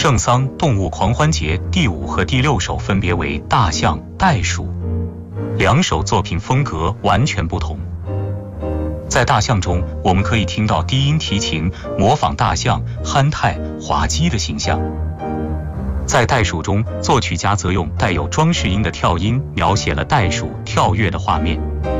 圣桑动物狂欢节第5和第6首分别为大象、袋鼠，两首作品风格完全不同。在大象中，我们可以听到低音提琴模仿大象憨态滑稽的形象；在袋鼠中，作曲家则用带有装饰音的跳音描写了袋鼠跳跃的画面。